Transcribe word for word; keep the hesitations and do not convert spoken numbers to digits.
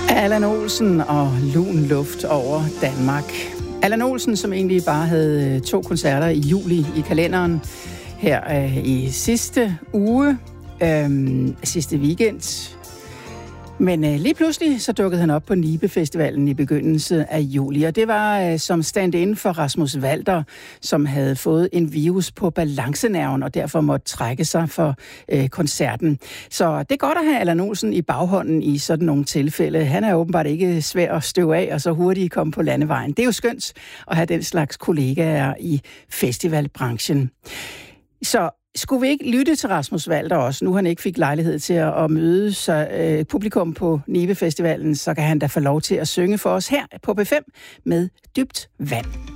Allan Olsen og Lun luft over Danmark. Allan Olsen, som egentlig bare havde to koncerter i juli i kalenderen her øh, i sidste uge, øh, sidste weekend. Men øh, lige pludselig så dukkede han op på Nibe Festivalen i begyndelsen af juli, og det var øh, som stand-in for Rasmus Walter, som havde fået en virus på balancenerven og derfor måtte trække sig for øh, koncerten. Så det er godt at have Allan Olsen i baghånden i sådan nogle tilfælde. Han er åbenbart ikke svær at støve af og så hurtigt komme på landevejen. Det er jo skønt at have den slags kollegaer i festivalbranchen. Så skulle vi ikke lytte til Rasmus Walter også, nu han ikke fik lejlighed til at, at møde sig, øh, publikum på Nibe Festivalen, så kan han da få lov til at synge for os her på B fem med Dybt Vand.